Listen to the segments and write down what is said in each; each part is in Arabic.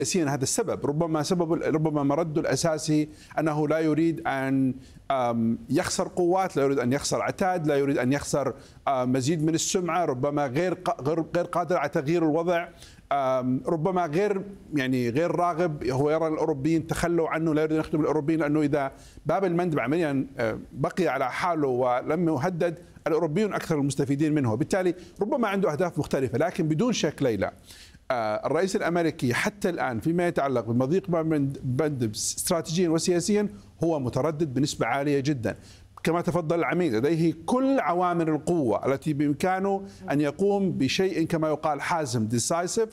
سياسيا هذا السبب، ربما مرده الأساسي أنه لا يريد أن يخسر قوات، لا يريد أن يخسر عتاد، لا يريد أن يخسر مزيد من السمعة، ربما غير قادر على تغيير الوضع، ربما غير راغب. هو يرى الأوروبيين تخلوا عنه، لا يريد أن يخدم الأوروبيين، لأنه إذا باب المندب عمليا بقي على حاله ولم يهدد، الأوروبيون أكثر المستفيدين منه، وبالتالي ربما عنده أهداف مختلفة. لكن بدون شك ليلى، الرئيس الأمريكي حتى الآن فيما يتعلق بمضيق باب المندب استراتيجيا وسياسيا هو متردد بنسبة عالية جدا. كما تفضل العميد، لديه كل عوامل القوة التي بإمكانه أن يقوم بشيء كما يقال حازم decisive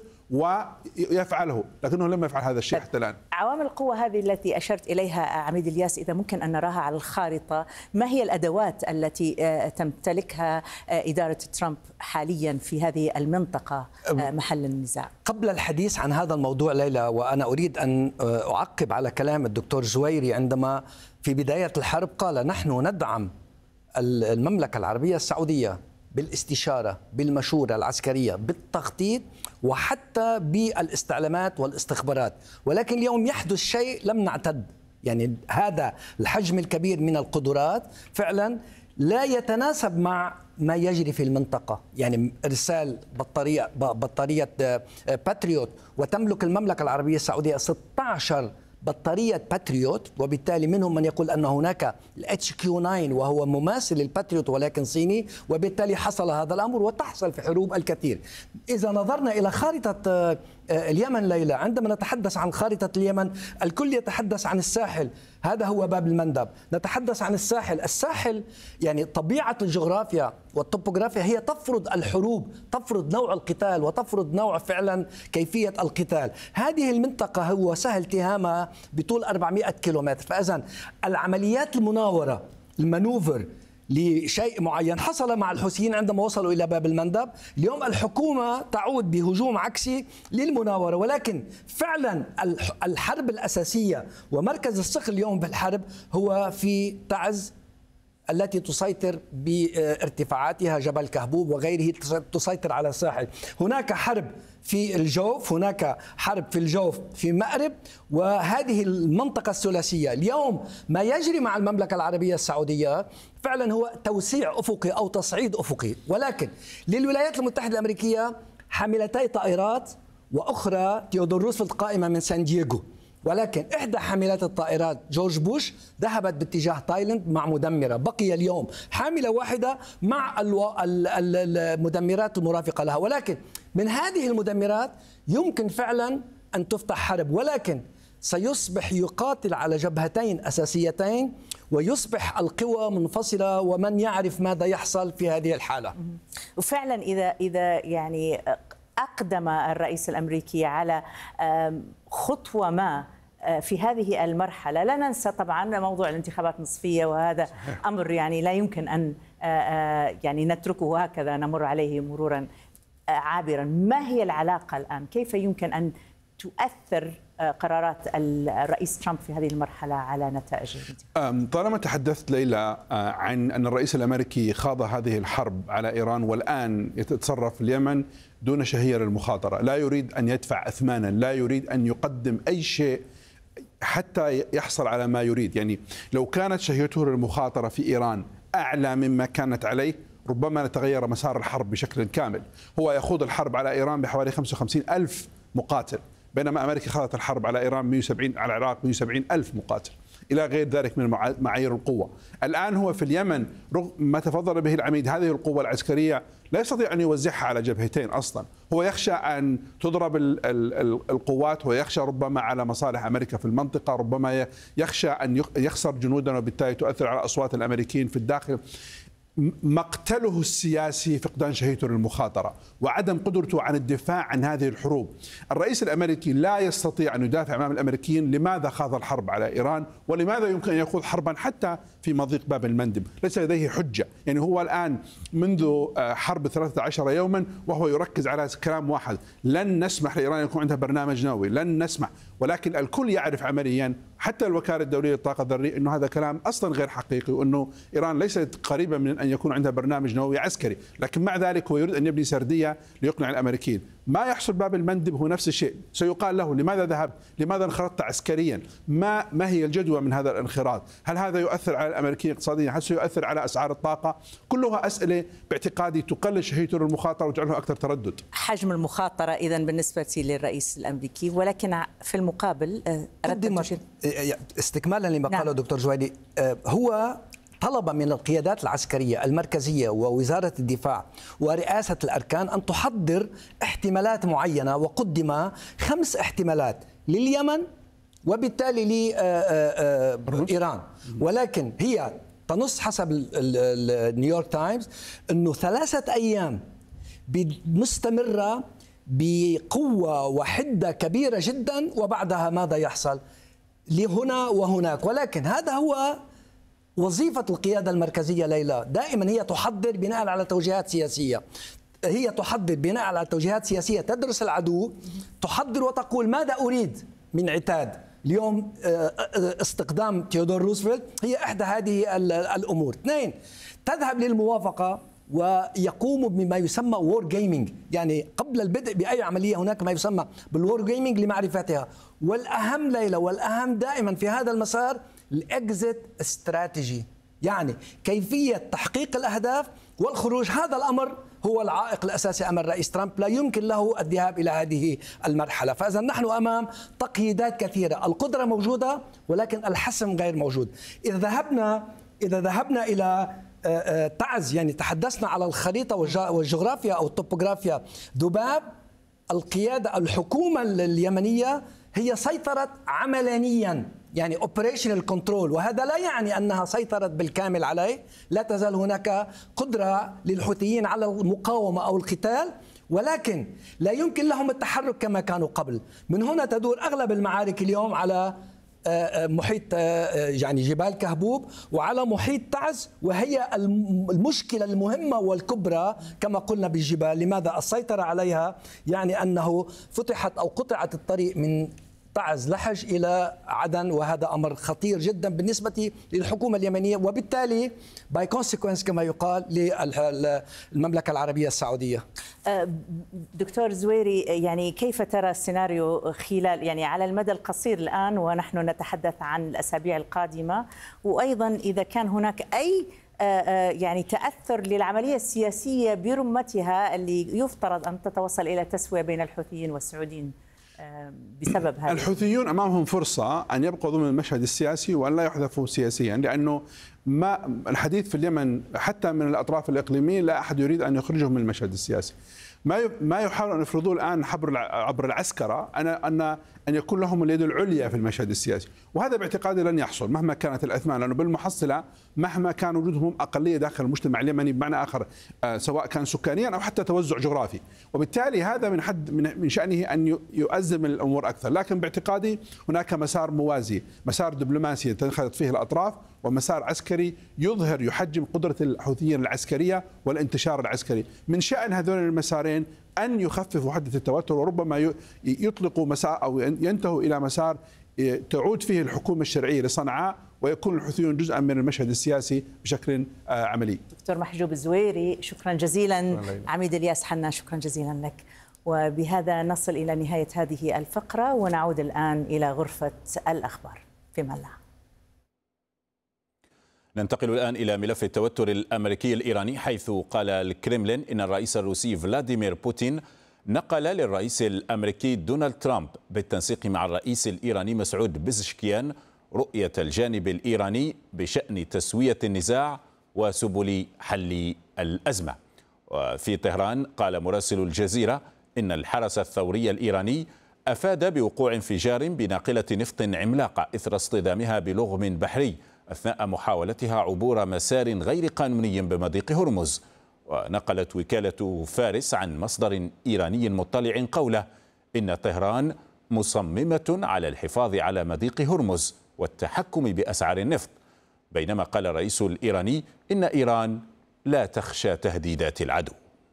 ويفعله، لكنه لم يفعل هذا الشيء حتى الآن. عوامل القوة هذه التي أشرت إليها عميد الياس، إذا ممكن أن نراها على الخارطة، ما هي الأدوات التي تمتلكها إدارة ترامب حاليا في هذه المنطقة محل النزاع؟ قبل الحديث عن هذا الموضوع ليلى، وأنا أريد أن أعقب على كلام الدكتور جويري عندما في بداية الحرب قال: نحن ندعم المملكة العربية السعودية بالاستشارة، بالمشورة العسكرية، بالتخطيط، وحتى بالاستعلامات والاستخبارات. ولكن اليوم يحدث شيء لم نعتد، يعني هذا الحجم الكبير من القدرات فعلا لا يتناسب مع ما يجري في المنطقة. يعني إرسال بطارية باتريوت، وتملك المملكة العربية السعودية 16 بطارية باتريوت، وبالتالي منهم من يقول أن هناك HQ9 وهو مماثل للباتريوت ولكن صيني، وبالتالي حصل هذا الأمر وتحصل في حروب الكثير. إذا نظرنا إلى خارطة اليمن ليلى، عندما نتحدث عن خارطة اليمن الكل يتحدث عن الساحل، هذا هو باب المندب. نتحدث عن الساحل يعني طبيعة الجغرافيا والطبوغرافيا هي تفرض الحروب، تفرض نوع القتال وتفرض نوع فعلا كيفية القتال. هذه المنطقة هو سهل التهامها بطول 400 كيلومتر، فإذن العمليات المناورة، المانوفر لشيء معين حصل مع الحوثيين عندما وصلوا إلى باب المندب. اليوم الحكومة تعود بهجوم عكسي للمناورة، ولكن فعلا الحرب الأساسية ومركز الصقر اليوم بالحرب هو في تعز التي تسيطر بارتفاعاتها، جبل كهبوب وغيره تسيطر على الساحل. هناك حرب في الجوف، هناك حرب في الجوف في مأرب، وهذه المنطقة الثلاثية. اليوم ما يجري مع المملكة العربية السعودية فعلا هو توسيع أفقي أو تصعيد أفقي. ولكن للولايات المتحدة الأمريكية حاملتي طائرات، وأخرى تيودور روزفلت قائمة من سان دييغو، ولكن إحدى حاملات الطائرات جورج بوش ذهبت باتجاه تايلاند مع مدمرة. بقي اليوم حاملة واحدة مع المدمرات المرافقة لها، ولكن من هذه المدمرات يمكن فعلا أن تفتح حرب، ولكن سيصبح يقاتل على جبهتين أساسيتين، ويصبح القوى منفصلة، ومن يعرف ماذا يحصل في هذه الحالة. وفعلا إذا يعني أقدم الرئيس الأمريكي على خطوة ما في هذه المرحلة، لا ننسى طبعا موضوع الانتخابات النصفية، وهذا أمر يعني لا يمكن أن يعني نتركه هكذا نمر عليه مرورا عابرا. ما هي العلاقة الآن؟ كيف يمكن أن تؤثر قرارات الرئيس ترامب في هذه المرحلة على نتائج الانتخابات؟ طالما تحدثت ليلى عن أن الرئيس الأمريكي خاض هذه الحرب على إيران والآن يتصرف اليمن دون شهية للمخاطرة، لا يريد أن يدفع أثمانا، لا يريد أن يقدم أي شيء حتى يحصل على ما يريد. يعني لو كانت شهيته للمخاطرة في إيران أعلى مما كانت عليه ربما نتغير مسار الحرب بشكل كامل. هو يخوض الحرب على إيران بحوالي 55 ألف مقاتل، بينما أمريكا خاضت الحرب على إيران 170 على العراق 170 ألف مقاتل، إلى غير ذلك من معايير القوة. الآن هو في اليمن رغم ما تفضل به العميد، هذه القوة العسكرية لا يستطيع أن يوزعها على جبهتين أصلا. هو يخشى أن تضرب القوات، ويخشى ربما على مصالح أمريكا في المنطقة، ربما يخشى أن يخسر جنودا وبالتالي تؤثر على أصوات الأمريكيين في الداخل. مقتله السياسي فقدان شهيته للمخاطرة وعدم قدرته عن الدفاع عن هذه الحروب. الرئيس الأمريكي لا يستطيع أن يدافع أمام الأمريكيين لماذا خاض الحرب على إيران، ولماذا يمكن أن يخوض حربا حتى في مضيق باب المندب. ليس لديه حجة. يعني هو الآن منذ حرب 13 يوما وهو يركز على كلام واحد: لن نسمح لإيران يكون عندها برنامج نووي، لن نسمح. ولكن الكل يعرف عمليا، حتى الوكالة الدولية للطاقة الذرية، أنه هذا كلام أصلا غير حقيقي، وأنه إيران ليست قريبة من أن أن يكون عندها برنامج نووي عسكري، لكن مع ذلك هو يريد أن يبني سردية ليقنع الأمريكيين. ما يحصل باب المندب هو نفس الشيء، سيقال له لماذا ذهبت؟ لماذا انخرطت عسكريا؟ ما هي الجدوى من هذا الانخراط؟ هل هذا يؤثر على الأمريكيين اقتصاديا؟ هل سيؤثر على أسعار الطاقة؟ كلها أسئلة باعتقادي تقلل شهية المخاطرة وتجعلها أكثر تردد. حجم المخاطرة إذن بالنسبة للرئيس الأمريكي، ولكن في المقابل استكمالا لما قاله دكتور جويري، هو طلب من القيادات العسكرية المركزية ووزارة الدفاع ورئاسة الأركان أن تحضر احتمالات معينة، وقدم 5 احتمالات لليمن وبالتالي لإيران، ولكن هي تنص حسب النيويورك تايمز أنه 3 أيام مستمرة بقوة وحدة كبيرة جدا، وبعدها ماذا يحصل لهنا وهناك. ولكن هذا هو وظيفة القيادة المركزية ليلى، دائما هي تحضر بناء على توجيهات سياسية، هي تحضر بناء على توجيهات سياسية، تدرس العدو، تحضر وتقول ماذا أريد من عتاد. اليوم استقدام تيودور روزفلت هي إحدى هذه الأمور. 2، تذهب للموافقة ويقوم بما يسمى وور جيمينج، يعني قبل البدء بأي عملية هناك ما يسمى بالوور جيمينج لمعرفتها. والأهم ليلى، والأهم دائما في هذا المسار الإكزيت استراتيجي، يعني كيفية تحقيق الأهداف والخروج. هذا الأمر هو العائق الأساسي أمام الرئيس ترامب، لا يمكن له الذهاب إلى هذه المرحلة. فإذا نحن أمام تقييدات كثيرة، القدرة موجودة ولكن الحسم غير موجود. إذا ذهبنا إلى تعز، يعني تحدثنا على الخريطة والجغرافيا أو الطوبوغرافيا، ذباب القيادة الحكومة اليمنية هي سيطرت عملانيا، يعني اوبريشنال كنترول، وهذا لا يعني انها سيطرت بالكامل عليه. لا تزال هناك قدرة للحوثيين على المقاومة او القتال، ولكن لا يمكن لهم التحرك كما كانوا قبل. من هنا تدور اغلب المعارك اليوم على محيط يعني جبال كهبوب وعلى محيط تعز، وهي المشكلة المهمة والكبرى كما قلنا بالجبال. لماذا السيطرة عليها؟ يعني أنه فتحت أو قطعت الطريق من تعز لحج إلى عدن، وهذا أمر خطير جدا بالنسبة للحكومة اليمنية، وبالتالي باي كونسيكونس كما يقال للمملكة العربية السعودية. دكتور زويري، يعني كيف ترى السيناريو خلال، يعني على المدى القصير الآن ونحن نتحدث عن الأسابيع القادمة، وأيضا إذا كان هناك أي يعني تأثر للعملية السياسية برمتها اللي يفترض أن تتوصل إلى تسوية بين الحوثيين والسعوديين بسبب هذا؟ الحوثيون أمامهم فرصة أن يبقوا ضمن المشهد السياسي وأن لا يحذفوا سياسيا، لأنه ما الحديث في اليمن حتى من الأطراف الإقليمية لا أحد يريد أن يخرجهم من المشهد السياسي. ما يحاول أن يفرضوه الآن عبر العسكرة أن يكون لهم اليد العليا في المشهد السياسي، وهذا باعتقادي لن يحصل مهما كانت الأثمان، لأنه بالمحصلة مهما كان وجودهم أقلية داخل المجتمع اليمني بمعنى آخر، سواء كان سكانيا أو حتى توزع جغرافي، وبالتالي هذا من شأنه أن يؤزم الأمور أكثر. لكن باعتقادي هناك مسار موازي، مسار دبلوماسي تنخرط فيه الأطراف، ومسار عسكري يحجم قدرة الحوثيين العسكرية والانتشار العسكري. من شأن هذول المسارين أن يخففوا حدة التوتر، وربما يطلقوا مسار أو ينتهوا إلى مسار تعود فيه الحكومة الشرعية لصنعاء، ويكون الحوثيون جزءا من المشهد السياسي بشكل عملي. دكتور محجوب الزويري، شكرا جزيلا. عميد الياس حنا، شكرا جزيلا لك. وبهذا نصل إلى نهاية هذه الفقرة، ونعود الآن إلى غرفة الأخبار في ملة. ننتقل الآن إلى ملف التوتر الأمريكي الإيراني، حيث قال الكريملين إن الرئيس الروسي فلاديمير بوتين نقل للرئيس الأمريكي دونالد ترامب بالتنسيق مع الرئيس الإيراني مسعود بزشكيان رؤية الجانب الإيراني بشأن تسوية النزاع وسبل حل الأزمة. وفي طهران قال مراسل الجزيرة إن الحرس الثوري الإيراني أفاد بوقوع انفجار بناقلة نفط عملاقة إثر اصطدامها بلغم بحري أثناء محاولتها عبور مسار غير قانوني بمضيق هرمز. ونقلت وكالة فارس عن مصدر إيراني مطلع قوله إن طهران مصممة على الحفاظ على مضيق هرمز والتحكم بأسعار النفط، بينما قال الرئيس الإيراني إن إيران لا تخشى تهديدات العدو.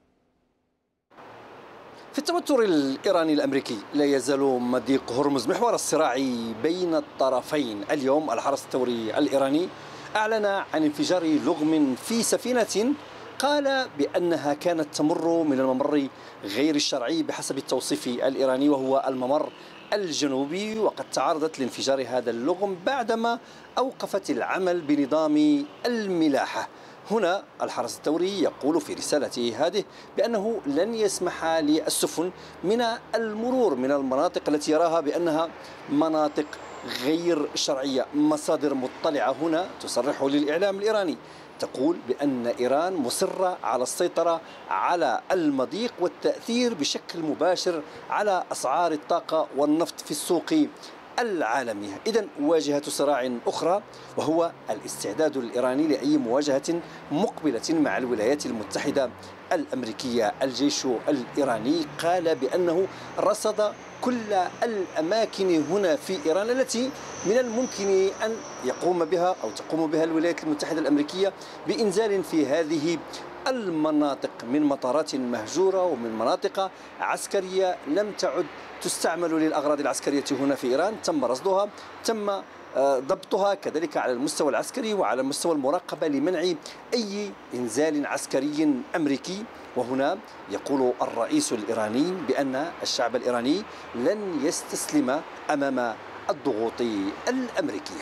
في التوتر الإيراني الأمريكي لا يزال مضيق هرمز محور الصراع بين الطرفين. اليوم الحرس الثوري الإيراني أعلن عن انفجار لغم في سفينة قال بأنها كانت تمر من الممر غير الشرعي بحسب التوصيف الإيراني، وهو الممر الجنوبي. وقد تعرضت لانفجار هذا اللغم بعدما أوقفت العمل بنظام الملاحة. هنا الحرس الثوري يقول في رسالته هذه بأنه لن يسمح للسفن من المرور من المناطق التي يراها بأنها مناطق غير شرعية. مصادر مطلعة هنا تصرح للإعلام الإيراني تقول بأن إيران مصرة على السيطرة على المضيق والتأثير بشكل مباشر على أسعار الطاقة والنفط في السوق العالمية. إذن واجهة صراع أخرى، وهو الاستعداد الإيراني لأي مواجهة مقبلة مع الولايات المتحدة الأمريكية. الجيش الإيراني قال بأنه رصد كل الأماكن هنا في إيران التي من الممكن أن يقوم بها أو تقوم بها الولايات المتحدة الأمريكية بإنزال في هذه المناطق من مطارات مهجورة ومن مناطق عسكرية لم تعد تستعمل للأغراض العسكرية هنا في إيران. تم رصدها، تم ضبطها كذلك على المستوى العسكري وعلى مستوى المراقبة لمنع أي إنزال عسكري أمريكي. وهنا يقول الرئيس الإيراني بأن الشعب الإيراني لن يستسلم أمام الضغوط الأمريكية.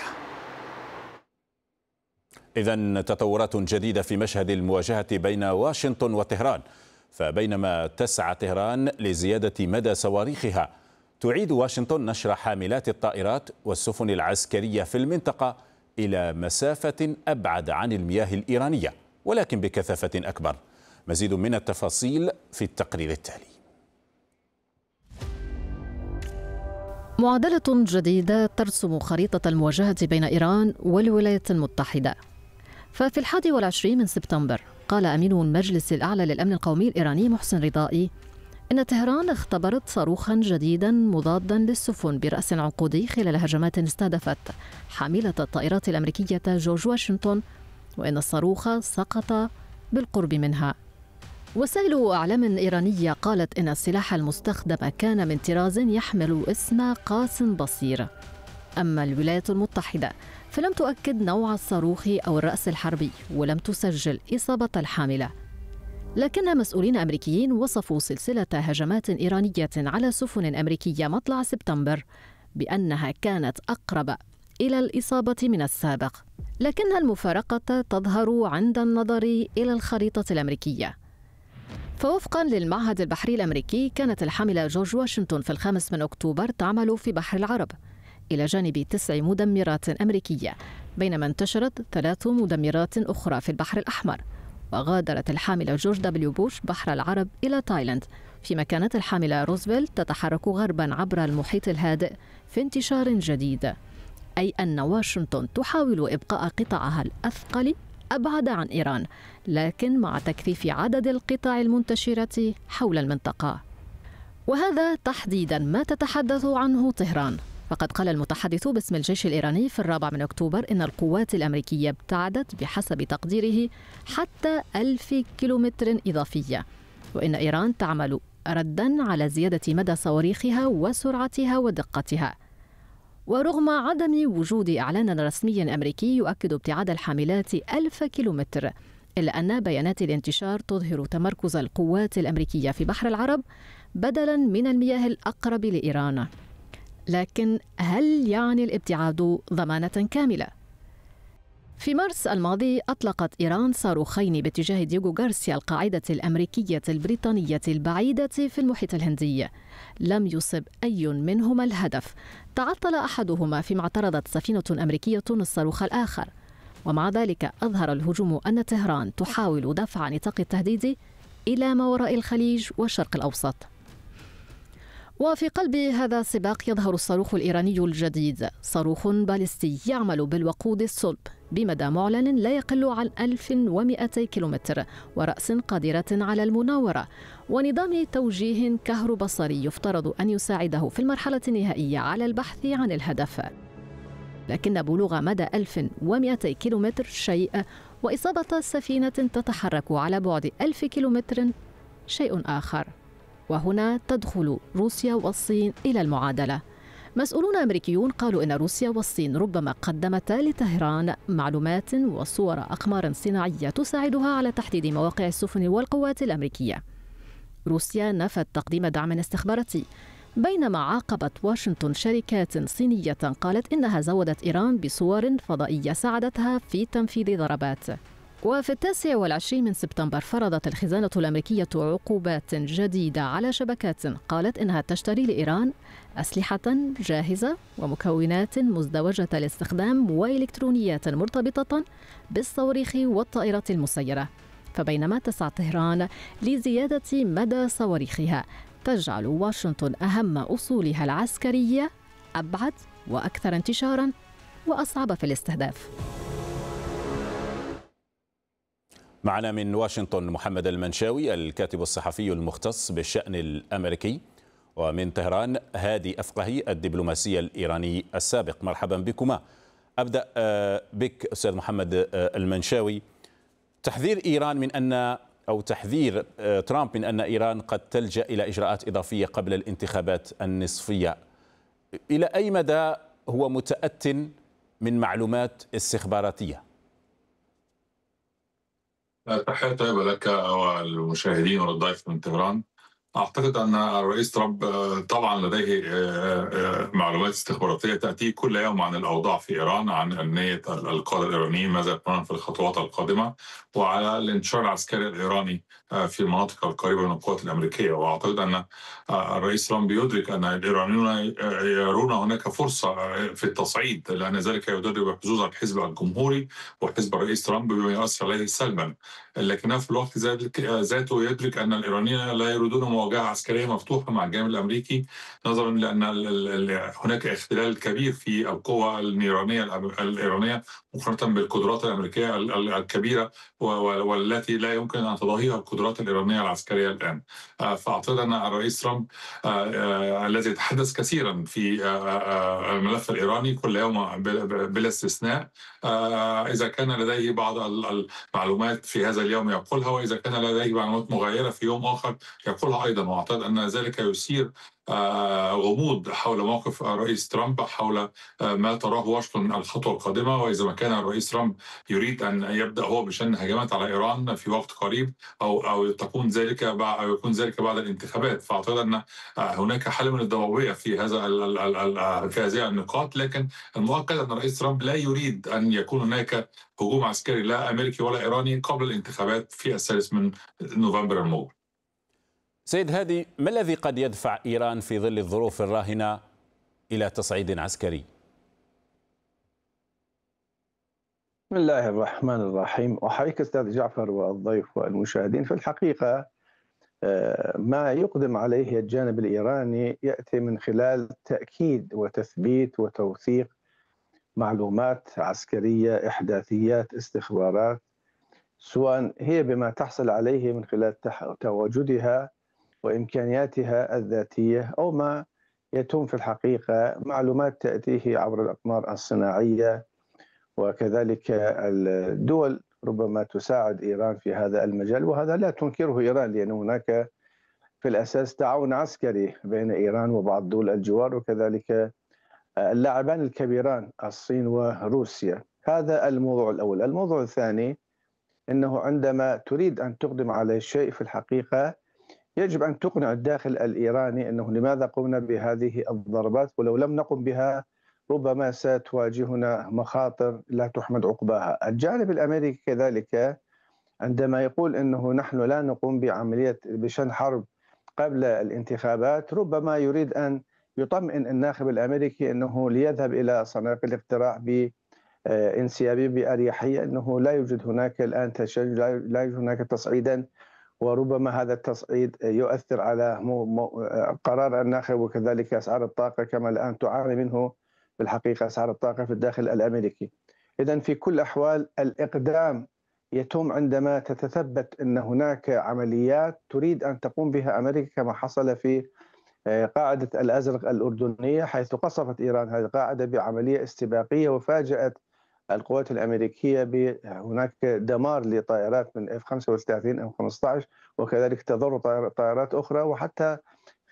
إذن تطورات جديدة في مشهد المواجهة بين واشنطن وطهران. فبينما تسعى طهران لزيادة مدى صواريخها، تعيد واشنطن نشر حاملات الطائرات والسفن العسكرية في المنطقة إلى مسافة أبعد عن المياه الإيرانية، ولكن بكثافة أكبر. مزيد من التفاصيل في التقرير التالي. معادلة جديدة ترسم خريطة المواجهة بين إيران والولايات المتحدة. ففي 21 من سبتمبر قال أمين المجلس الأعلى للأمن القومي الإيراني محسن رضائي إن طهران اختبرت صاروخا جديدا مضادا للسفن برأس عنقودي خلال هجمات استهدفت حاملة الطائرات الأمريكية جورج واشنطن، وإن الصاروخ سقط بالقرب منها. وسائل أعلام إيرانية قالت إن السلاح المستخدم كان من طراز يحمل اسم قاس بصير. أما الولايات المتحدة فلم تؤكد نوع الصاروخ أو الرأس الحربي، ولم تسجل إصابة الحاملة. لكن مسؤولين أمريكيين وصفوا سلسلة هجمات إيرانية على سفن أمريكية مطلع سبتمبر بأنها كانت أقرب إلى الإصابة من السابق. لكن المفارقة تظهر عند النظر إلى الخريطة الأمريكية. فوفقا للمعهد البحري الأمريكي كانت الحاملة جورج واشنطن في 5 من أكتوبر تعمل في بحر العرب إلى جانب 9 مدمرات أمريكية، بينما انتشرت 3 مدمرات أخرى في البحر الأحمر. وغادرت الحاملة جورج دبليو بوش بحر العرب إلى تايلاند، فيما كانت الحاملة روزفلت تتحرك غربا عبر المحيط الهادئ في انتشار جديد، أي أن واشنطن تحاول إبقاء قطاعها الأثقل أبعد عن إيران، لكن مع تكثيف عدد القطع المنتشرة حول المنطقة. وهذا تحديدا ما تتحدث عنه طهران. فقد قال المتحدث باسم الجيش الإيراني في 4 من أكتوبر إن القوات الأمريكية ابتعدت بحسب تقديره حتى 1000 كيلومتر إضافية، وإن إيران تعمل ردا على زيادة مدى صواريخها وسرعتها ودقتها. ورغم عدم وجود إعلان رسمي أمريكي يؤكد ابتعاد الحاملات 1000 كيلومتر، إلا أن بيانات الانتشار تظهر تمركز القوات الأمريكية في بحر العرب بدلا من المياه الأقرب لإيران. لكن هل يعني الابتعاد ضمانة كاملة؟ في مارس الماضي أطلقت إيران صاروخين باتجاه دييغو غارسيا القاعدة الأمريكية البريطانية البعيدة في المحيط الهندي. لم يصب أي منهما الهدف، تعطل أحدهما فيما اعترضت سفينة أمريكية الصاروخ الآخر. ومع ذلك أظهر الهجوم أن طهران تحاول دفع نطاق التهديد إلى ما وراء الخليج والشرق الأوسط. وفي قلب هذا السباق يظهر الصاروخ الإيراني الجديد، صاروخ باليستي يعمل بالوقود الصلب بمدى معلن لا يقل عن 1200 كيلومتر، ورأس قادرة على المناورة، ونظام توجيه كهروبصري يفترض أن يساعده في المرحلة النهائية على البحث عن الهدف. لكن بلوغ مدى 1200 كيلومتر شيء، وإصابة سفينة تتحرك على بعد 1000 كيلومتر شيء آخر. وهنا تدخل روسيا والصين إلى المعادلة. مسؤولون أمريكيون قالوا إن روسيا والصين ربما قدمتا لطهران معلومات وصور أقمار صناعية تساعدها على تحديد مواقع السفن والقوات الأمريكية. روسيا نفت تقديم دعم استخباراتي، بينما عاقبت واشنطن شركات صينية قالت إنها زودت إيران بصور فضائية ساعدتها في تنفيذ ضربات. وفي 29 من سبتمبر فرضت الخزانة الأمريكية عقوبات جديدة على شبكات قالت إنها تشتري لإيران أسلحة جاهزة ومكونات مزدوجة الاستخدام وإلكترونيات مرتبطة بالصواريخ والطائرات المسيرة. فبينما تسعى طهران لزيادة مدى صواريخها، تجعل واشنطن أهم أصولها العسكرية أبعد وأكثر انتشاراً وأصعب في الاستهداف. معنا من واشنطن محمد المنشاوي الكاتب الصحفي المختص بالشأن الأمريكي، ومن طهران هادي أفقهي الدبلوماسي الإيراني السابق. مرحبا بكما. أبدأ بك أستاذ محمد المنشاوي. تحذير إيران من أن أو تحذير ترامب من أن إيران قد تلجأ إلى إجراءات إضافية قبل الانتخابات النصفية، إلى أي مدى هو متأت من معلومات استخباراتية؟ تحية طيبة لك والمشاهدين والضيف من طهران. أعتقد أن الرئيس ترامب طبعا لديه معلومات استخباراتية تأتي كل يوم عن الأوضاع في إيران، عن نية القادة الإيرانيين ماذا يفعلون في الخطوات القادمة، وعلى الانتشار العسكري الإيراني في المناطق القريبة من القوات الأمريكية. وأعتقد أن الرئيس ترامب يدرك أن الإيرانيون يرون هناك فرصة في التصعيد، لأن ذلك يدرب حظوظ الحزب الجمهوري وحزب الرئيس ترامب بما يؤثر عليه سلبا. لكنه في الوقت ذاته يدرك أن الإيرانيين لا يريدون مواجهة عسكرية مفتوحة مع الجانب الأمريكي، نظرا لأن هناك اختلال كبير في القوة الإيرانية مقارنة بالقدرات الأمريكية الكبيرة والتي لا يمكن أن تضاهيها القدرات الإيرانية العسكرية الآن. فأعتقد أن الرئيس ترامب الذي يتحدث كثيرا في الملف الإيراني كل يوم بلا استثناء، إذا كان لديه بعض المعلومات في هذا اليوم يقولها، وإذا كان لديه معلومات مغايرة في يوم آخر يقولها أيضا. وأعتقد أن ذلك يثير غموض حول موقف الرئيس ترامب، حول ما تراه واشنطن الخطوة القادمة، وإذا ما كان الرئيس ترامب يريد أن يبدأ هو بشن هجمات على إيران في وقت قريب أو يكون ذلك بعد الانتخابات. فأعتقد أن هناك حالة من الضبابية في هذه النقاط. لكن المؤكد أن الرئيس ترامب لا يريد أن يكون هناك هجوم عسكري لا أمريكي ولا إيراني قبل الانتخابات في 3 من نوفمبر المقبل. سيد هادي، ما الذي قد يدفع إيران في ظل الظروف الراهنة إلى تصعيد عسكري؟ بسم الله الرحمن الرحيم. أحييك أستاذ جعفر والضيف والمشاهدين. في الحقيقة ما يقدم عليه الجانب الإيراني يأتي من خلال تأكيد وتثبيت وتوثيق معلومات عسكرية، إحداثيات، استخبارات، سواء هي بما تحصل عليه من خلال تواجدها وإمكانياتها الذاتية، أو ما يتم في الحقيقة معلومات تأتيه عبر الأقمار الصناعية. وكذلك الدول ربما تساعد إيران في هذا المجال، وهذا لا تنكره إيران، لأن هناك في الأساس تعاون عسكري بين إيران وبعض دول الجوار، وكذلك اللاعبان الكبيران الصين وروسيا. هذا الموضوع الأول. الموضوع الثاني أنه عندما تريد أن تقدم على شيء في الحقيقة يجب أن تقنع الداخل الإيراني أنه لماذا قمنا بهذه الضربات، ولو لم نقم بها ربما ستواجهنا مخاطر لا تحمد عقباها. الجانب الأمريكي كذلك عندما يقول أنه نحن لا نقوم بشن حرب قبل الانتخابات، ربما يريد أن يطمئن الناخب الأمريكي أنه ليذهب إلى صناديق الاقتراع بانسيابية بأريحية، أنه لا يوجد هناك الآن تشجع، لا يوجد هناك تصعيدا، وربما هذا التصعيد يؤثر على قرار الناخب وكذلك أسعار الطاقة، كما الآن تعاني منه في الحقيقة أسعار الطاقة في الداخل الأمريكي. إذن في كل الأحوال الإقدام يتم عندما تتثبت أن هناك عمليات تريد أن تقوم بها أمريكا، كما حصل في قاعدة الأزرق الأردنية، حيث قصفت إيران هذه القاعدة بعملية استباقية وفاجأت القوات الأمريكية بهناك دمار لطائرات من F-35 M-15، وكذلك تضر طائرات أخرى. وحتى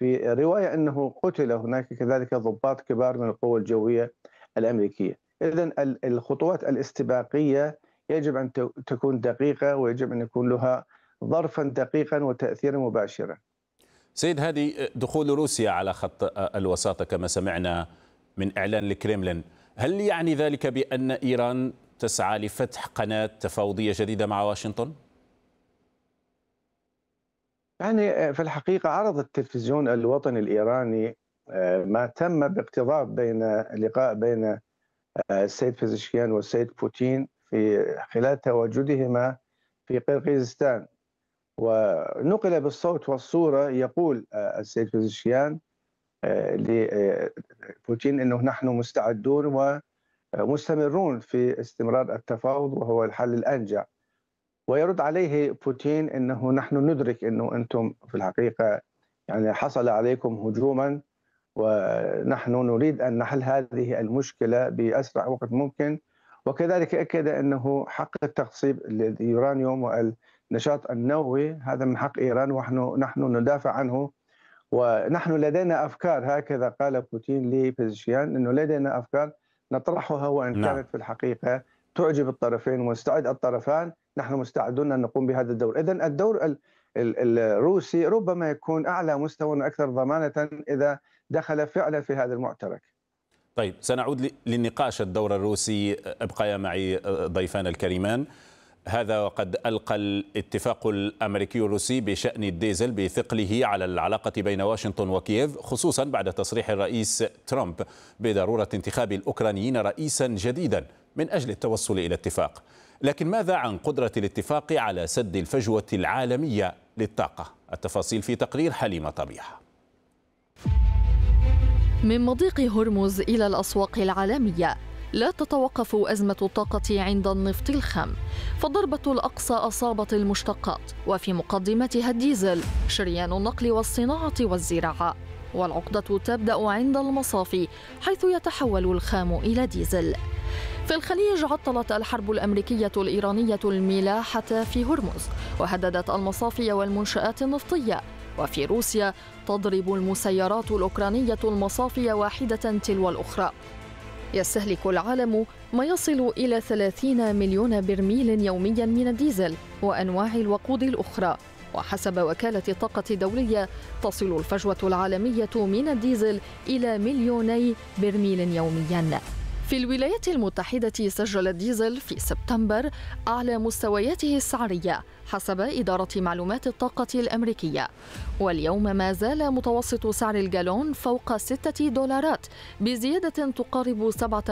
في رواية أنه قتل هناك كذلك ضباط كبار من القوى الجوية الأمريكية. إذن الخطوات الاستباقية يجب أن تكون دقيقة، ويجب أن يكون لها ظرفا دقيقا وتأثيرا مباشرا. سيد هادي، دخول روسيا على خط الوساطة كما سمعنا من إعلان الكريملين، هل يعني ذلك بأن إيران تسعى لفتح قناة تفاوضية جديدة مع واشنطن؟ يعني في الحقيقة عرض التلفزيون الوطني الإيراني ما تم باقتضاب لقاء بين السيد بيزشكيان والسيد بوتين في خلال تواجدهما في قرقيزستان، ونقل بالصوت والصورة يقول السيد بيزشكيان لبوتين أنه نحن مستعدون ومستمرون في استمرار التفاوض وهو الحل الأنجع، ويرد عليه بوتين أنه نحن ندرك أنه أنتم في الحقيقة يعني حصل عليكم هجوما، ونحن نريد أن نحل هذه المشكلة بأسرع وقت ممكن، وكذلك أكد أنه حق التخصيب اليورانيوم والنشاط النووي هذا من حق إيران ونحن ندافع عنه، ونحن لدينا أفكار، هكذا قال بوتين لبيزشكيان أنه لدينا أفكار نطرحها، وإن كانت في الحقيقة تعجب الطرفين ومستعد الطرفان نحن مستعدون أن نقوم بهذا الدور. إذن الدور الروسي ربما يكون أعلى مستوى وأكثر ضمانة إذا دخل فعلا في هذا المعترك. طيب، سنعود للنقاش الدور الروسي. ابقيا معي ضيفان الكريمان. هذا وقد ألقى الاتفاق الأمريكي الروسي بشأن الديزل بثقله على العلاقة بين واشنطن وكييف، خصوصا بعد تصريح الرئيس ترامب بضرورة انتخاب الأوكرانيين رئيسا جديدا من أجل التوصل إلى اتفاق. لكن ماذا عن قدرة الاتفاق على سد الفجوة العالمية للطاقة؟ التفاصيل في تقرير حليمة طبيعة. من مضيق هرمز إلى الأسواق العالمية لا تتوقف أزمة الطاقة عند النفط الخام، فالضربة الأقصى أصابت المشتقات وفي مقدمتها الديزل، شريان النقل والصناعة والزراعة، والعقدة تبدأ عند المصافي حيث يتحول الخام إلى ديزل. في الخليج عطلت الحرب الأمريكية الإيرانية الملاحة في هرمز وهددت المصافي والمنشآت النفطية، وفي روسيا تضرب المسيرات الأوكرانية المصافي واحدة تلو الأخرى. يستهلك العالم ما يصل إلى 30 مليون برميل يوميا من الديزل وأنواع الوقود الأخرى، وحسب وكالة الطاقة الدولية تصل الفجوة العالمية من الديزل إلى 2 برميل يوميا. في الولايات المتحدة سجل الديزل في سبتمبر أعلى مستوياته السعرية حسب إدارة معلومات الطاقة الأمريكية، واليوم ما زال متوسط سعر الجالون فوق $6 بزيادة تقارب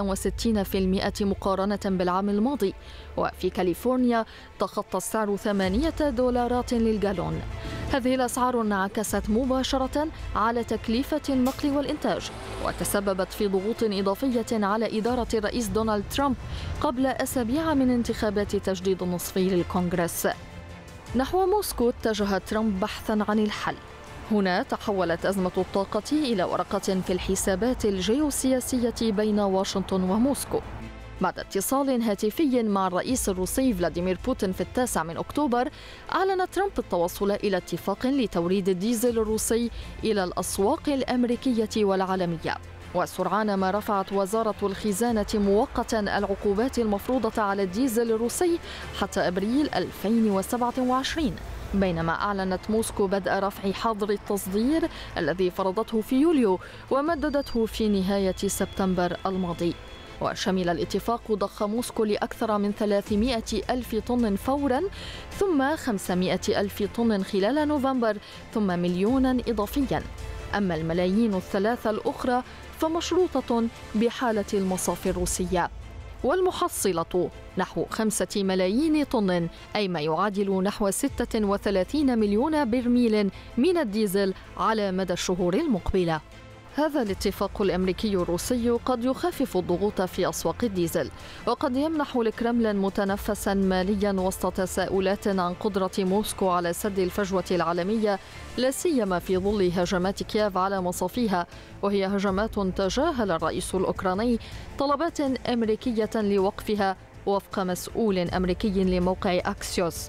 67% مقارنة بالعام الماضي، وفي كاليفورنيا تخطى السعر $8 للجالون. هذه الأسعار انعكست مباشرة على تكلفة النقل والإنتاج، وتسببت في ضغوط إضافية على إدارة الرئيس دونالد ترامب قبل أسابيع من انتخابات تجديد النصفي للكونغرس. نحو موسكو اتجه ترامب بحثا عن الحل. هنا تحولت أزمة الطاقة إلى ورقة في الحسابات الجيوسياسية بين واشنطن وموسكو. بعد اتصال هاتفي مع الرئيس الروسي فلاديمير بوتين في 9 أكتوبر، أعلن ترامب التوصل إلى اتفاق لتوريد الديزل الروسي إلى الأسواق الأمريكية والعالمية. وسرعان ما رفعت وزارة الخزانة مؤقتا العقوبات المفروضة على الديزل الروسي حتى أبريل 2027، بينما أعلنت موسكو بدء رفع حظر التصدير الذي فرضته في يوليو ومددته في نهاية سبتمبر الماضي. وشمل الاتفاق ضخ موسكو لأكثر من 300 ألف طن فورا، ثم 500 ألف طن خلال نوفمبر، ثم 1,000,000 إضافيا. أما الملايين الثلاثة الأخرى فمشروطة بحالة المصافي الروسية، والمحصلة نحو 5 ملايين طن، أي ما يعادل نحو 36 مليون برميل من الديزل على مدى الشهور المقبلة. هذا الاتفاق الأمريكي الروسي قد يخفف الضغوط في أسواق الديزل، وقد يمنح الكرملين متنفسا ماليا وسط تساؤلات عن قدرة موسكو على سد الفجوة العالمية، لا سيما في ظل هجمات كييف على مصافيها، وهي هجمات تجاهل الرئيس الأوكراني طلبات أمريكية لوقفها وفق مسؤول أمريكي لموقع أكسيوس.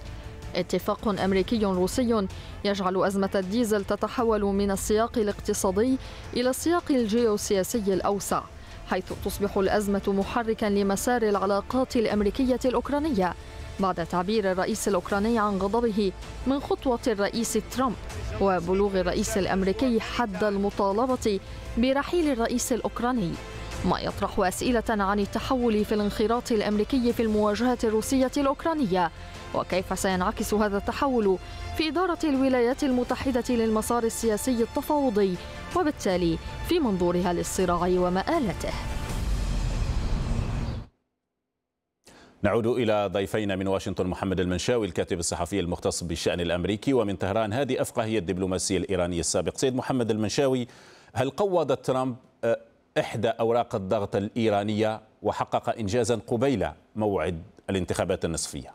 اتفاق أمريكي روسي يجعل أزمة الديزل تتحول من السياق الاقتصادي إلى السياق الجيوسياسي الأوسع، حيث تصبح الأزمة محركا لمسار العلاقات الأمريكية الأوكرانية بعد تعبير الرئيس الأوكراني عن غضبه من خطوة الرئيس ترامب وبلوغ الرئيس الأمريكي حد المطالبة برحيل الرئيس الأوكراني، ما يطرح أسئلة عن التحول في الانخراط الأمريكي في المواجهة الروسية الأوكرانية، وكيف سينعكس هذا التحول في إدارة الولايات المتحدة للمسار السياسي التفاوضي، وبالتالي في منظورها للصراع ومآلته. نعود إلى ضيفينا من واشنطن، محمد المنشاوي الكاتب الصحفي المختص بالشأن الأمريكي، ومن طهران هادي أفقهي الدبلوماسي الإيراني السابق. سيد محمد المنشاوي، هل قوض ترامب إحدى أوراق الضغط الإيرانية وحقق إنجازا قبيل موعد الانتخابات النصفية؟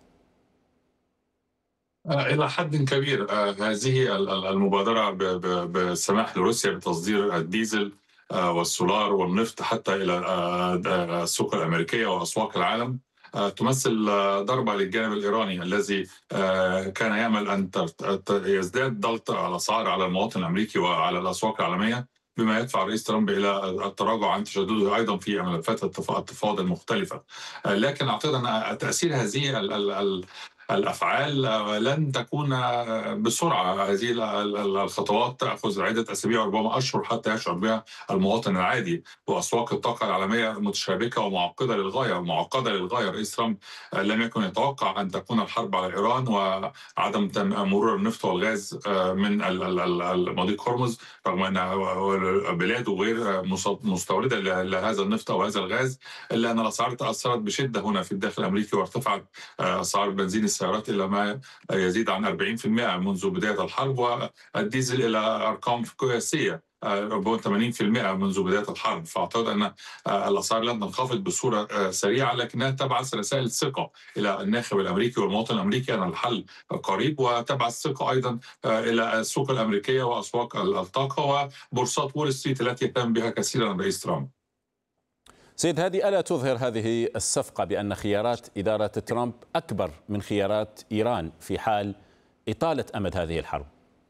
إلى حد كبير هذه المبادرة بالسماح لروسيا بتصدير الديزل والسولار والنفط حتى إلى السوق الأمريكية وأسواق العالم تمثل ضربة للجانب الإيراني الذي كان يأمل أن يزداد ضغط الأسعار على المواطن الأمريكي وعلى الأسواق العالمية، بما يدفع الرئيس ترامب إلى التراجع عن تشدده أيضا في ملفات التفاوض المختلفة. لكن أعتقد أن تأثير هذه الأفعال لن تكون بسرعة. هذه الخطوات تأخذ عدة أسابيع وربما أشهر حتى يشعر بها المواطن العادي، وأسواق الطاقة العالمية متشابكة ومعقدة للغاية. رئيس ترامب لم يكن يتوقع أن تكون الحرب على إيران وعدم مرور النفط والغاز من مضيق هرمز، رغم أن بلاده غير مستوردة لهذا النفط أو هذا الغاز، إلا أن الأسعار تأثرت بشدة هنا في الداخل الأمريكي، وارتفعت أسعار بنزين السيارات إلى ما يزيد عن 40% منذ بداية الحرب، والديزل إلى أرقام قياسية 80% منذ بداية الحرب. فأعتقد أن الأسعار لن تنخفض بصورة سريعة، لكنها تبعث رسائل ثقة إلى الناخب الأمريكي والمواطن الأمريكي أن الحل قريب، وتبعث ثقة أيضا إلى السوق الأمريكية وأسواق الطاقة وبورصات وول ستريت التي يهتم بها كثيرا الرئيس ترامب. سيد هادي، ألا تظهر هذه الصفقة بأن خيارات إدارة ترامب أكبر من خيارات إيران في حال إطالة أمد هذه الحرب؟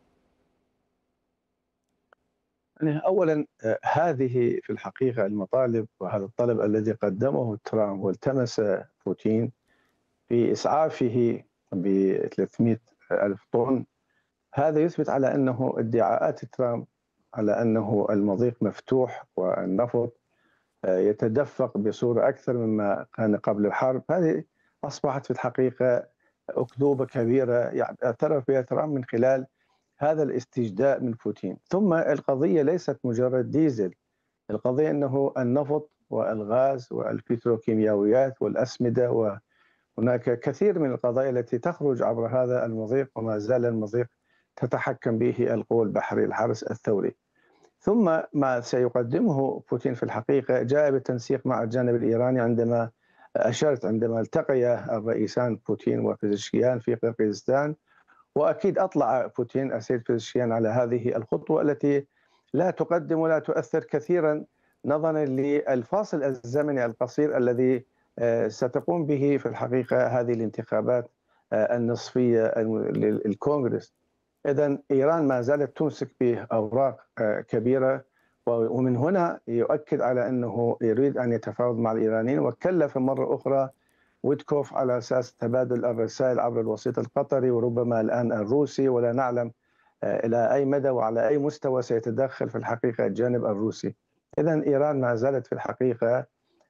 يعني أولا هذه في الحقيقة المطالب، وهذا الطلب الذي قدمه ترامب والتمس بوتين في إسعافه ب 300 ألف طن، هذا يثبت على أنه ادعاءات ترامب على أنه المضيق مفتوح والنفط يتدفق بصورة أكثر مما كان قبل الحرب، هذه أصبحت في الحقيقة أكذوبة كبيرة اعترف بها ترامب من خلال هذا الاستجداء من بوتين. ثم القضية ليست مجرد ديزل، القضية أنه النفط والغاز والبتروكيماويات والأسمدة، وهناك كثير من القضايا التي تخرج عبر هذا المضيق، وما زال المضيق تتحكم به القوى البحرية الحرس الثوري. ثم ما سيقدمه بوتين في الحقيقة جاء بالتنسيق مع الجانب الإيراني عندما التقي الرئيسان بوتين وبيزشكيان في قرقيزستان، وأكيد أطلع بوتين السيد بيزشكيان على هذه الخطوة التي لا تقدم ولا تؤثر كثيرا نظرا للفاصل الزمني القصير الذي ستقوم به في الحقيقة هذه الانتخابات النصفية للكونغرس. إذن إيران ما زالت تمسك بأوراق كبيرة، ومن هنا يؤكد على أنه يريد أن يتفاوض مع الإيرانيين، وكلف مرة أخرى ويتكوف على أساس تبادل الرسائل عبر الوسيط القطري وربما الآن الروسي، ولا نعلم إلى أي مدى وعلى أي مستوى سيتدخل في الحقيقة الجانب الروسي. إذن إيران ما زالت في الحقيقة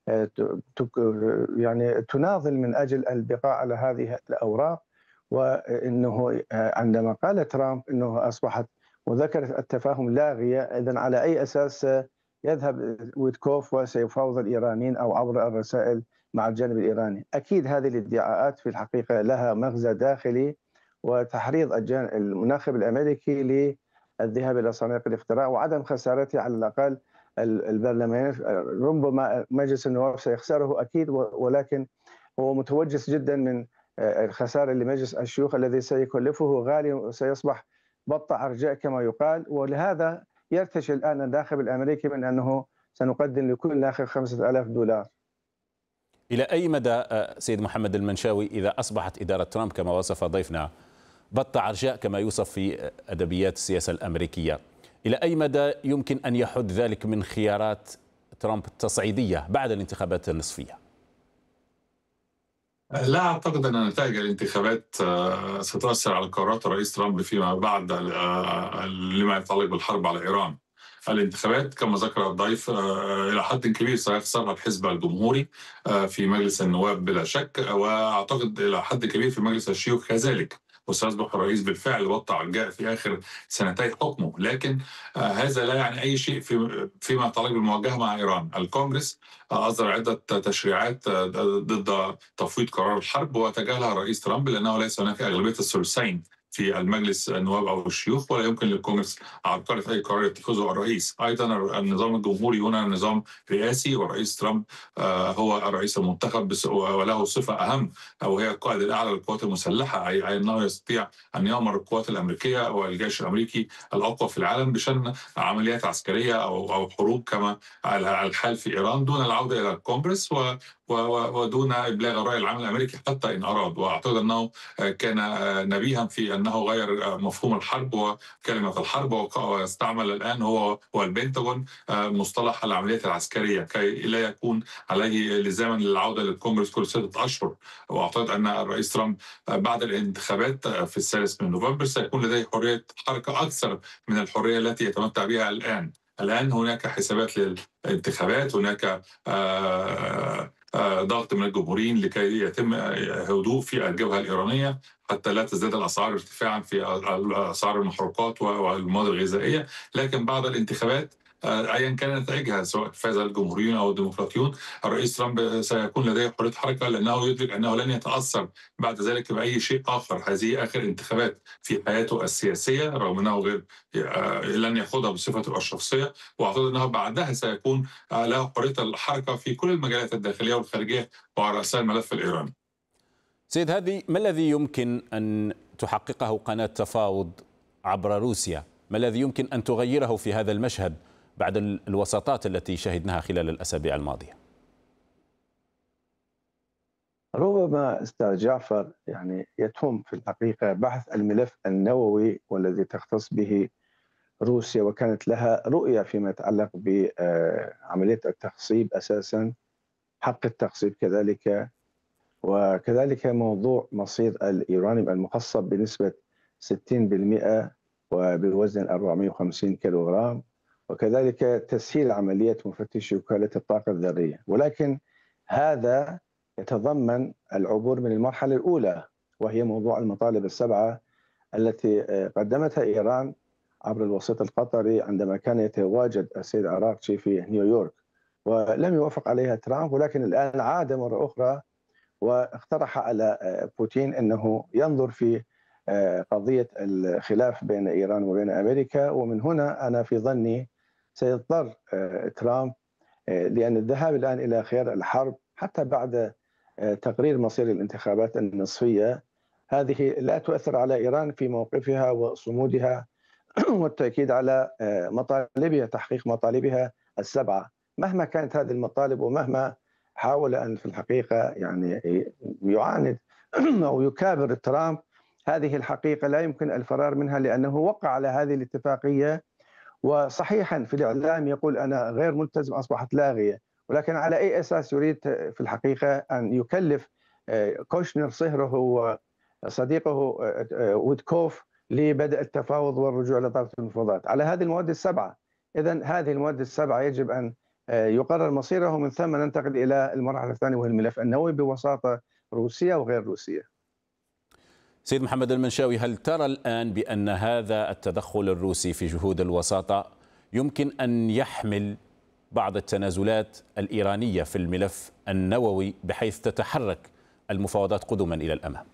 يعني تناضل من أجل البقاء على هذه الأوراق، وإنه عندما قال ترامب أنه أصبحت مذكرة التفاهم لاغية، إذن على أي أساس يذهب ويتكوف وسيفاوض الإيرانيين أو عبر الرسائل مع الجانب الإيراني؟ أكيد هذه الادعاءات في الحقيقة لها مغزى داخلي وتحريض المناخب الأمريكي للذهاب إلى صناديق الاقتراع وعدم خسارته على الأقل البرلمان. ربما مجلس النواب سيخسره أكيد، ولكن هو متوجس جدا من الخسارة لمجلس الشيوخ الذي سيكلفه غالي وسيصبح بط أرجاء كما يقال، ولهذا يرتشي الآن الناخب الأمريكي من أنه سنقدم لكل ناخب $5000. إلى أي مدى سيد محمد المنشاوي إذا أصبحت إدارة ترامب كما وصف ضيفنا بط عرجاء كما يوصف في أدبيات السياسة الأمريكية، إلى أي مدى يمكن أن يحد ذلك من خيارات ترامب التصعيدية بعد الانتخابات النصفية؟ لا أعتقد أن نتائج الانتخابات ستؤثر على قرارات الرئيس ترامب فيما بعد لما يتعلق بالحرب على إيران. الانتخابات كما ذكر الضيف إلى حد كبير سيخسرها الحزب الجمهوري في مجلس النواب بلا شك، وأعتقد إلى حد كبير في مجلس الشيوخ كذلك، وسيصبح الرئيس بالفعل بط عرجاء في آخر سنتي حكمه. لكن هذا لا يعني أي شيء فيما يتعلق بالمواجهة مع إيران. الكونغرس أصدر عدة تشريعات ضد تفويض قرار الحرب وتجاهلها الرئيس ترامب لأنه ليس هناك أغلبية الثلثين في المجلس النواب أو الشيوخ، ولا يمكن للكونغرس عبقرة أي قرار يتخذه الرئيس. أيضا النظام الجمهوري هنا نظام رئاسي، والرئيس ترامب هو الرئيس المنتخب وله صفة أهم وهي القائد الأعلى للقوات المسلحة، أي أنه يستطيع أن يأمر القوات الأمريكية والجيش الأمريكي الأقوى في العالم بشأن عمليات عسكرية أو حروب كما الحال في إيران، دون العودة إلى الكونغرس ودون إبلاغ الرأي العام الأمريكي حتى إن أراد. وأعتقد أنه كان نبيها في أنه غير مفهوم الحرب وكلمة الحرب، واستعمل الآن هو والبنتاغون مصطلح العمليات العسكرية كي لا يكون عليه لزاما للعودة للكونغرس كل 6 أشهر. وأعتقد أن الرئيس ترامب بعد الانتخابات في 3 نوفمبر سيكون لديه حرية حركة أكثر من الحرية التي يتمتع بها الآن هناك حسابات للانتخابات، هناك ضغط من الجمهوريين لكي يتم هدوء في الجبهة الإيرانية حتى لا تزداد الأسعار ارتفاعا في أسعار المحروقات والمواد الغذائية. لكن بعد الانتخابات ايا كان نتائجها سواء فاز الجمهوريون او الديمقراطيون، الرئيس ترامب سيكون لديه حريه حركه لانه يدرك انه لن يتاثر بعد ذلك باي شيء اخر. هذه اخر انتخابات في حياته السياسيه، رغم انه لن ياخذها بصفته الشخصيه، واعتقد انه بعدها سيكون له حريه الحركه في كل المجالات الداخليه والخارجيه وعلى راسها الملف الايراني. سيد هادي، ما الذي يمكن ان تحققه قناه تفاوض عبر روسيا؟ ما الذي يمكن ان تغيره في هذا المشهد بعد الوساطات التي شهدناها خلال الأسابيع الماضية؟ ربما أستاذ جعفر يتم في الحقيقة بحث الملف النووي والذي تختص به روسيا، وكانت لها رؤية فيما يتعلق بعملية التخصيب أساسا، حق التخصيب كذلك، وكذلك موضوع مصير اليورانيوم المخصب بنسبة 60% وبوزن 450 كيلوغرام، وكذلك تسهيل عملية مفتشي وكالة الطاقة الذرية. ولكن هذا يتضمن العبور من المرحلة الأولى، وهي موضوع المطالب ال7 التي قدمتها إيران عبر الوسيط القطري عندما كان يتواجد السيد عراقچي في نيويورك، ولم يوافق عليها ترامب. ولكن الآن عاد مرة أخرى واقترح على بوتين أنه ينظر في قضية الخلاف بين إيران وبين أمريكا. ومن هنا أنا في ظني سيضطر ترامب، لأن الذهاب الآن إلى خيار الحرب حتى بعد تقرير مصير الانتخابات النصفية هذه لا تؤثر على إيران في موقفها وصمودها والتأكيد على مطالبها، تحقيق مطالبها ال7 مهما كانت هذه المطالب، ومهما حاول أن في الحقيقة يعاند أو يكابر ترامب. هذه الحقيقة لا يمكن الفرار منها، لأنه وقع على هذه الاتفاقية، وصحيحا في الإعلام يقول أنا غير ملتزم، أصبحت لاغية. ولكن على أي أساس يريد في الحقيقة أن يكلف كوشنر صهره وصديقه ويتكوف لبدء التفاوض والرجوع لطاولة المفاوضات على هذه المواد ال7؟ إذن هذه المواد ال7 يجب أن يقرر مصيره، من ثم ننتقل إلى المرحلة الثانية وهي الملف النووي بوساطة روسيا وغير روسيا. سيد محمد المنشاوي، هل ترى الآن بأن هذا التدخل الروسي في جهود الوساطة يمكن أن يحمل بعض التنازلات الإيرانية في الملف النووي بحيث تتحرك المفاوضات قدما إلى الأمام؟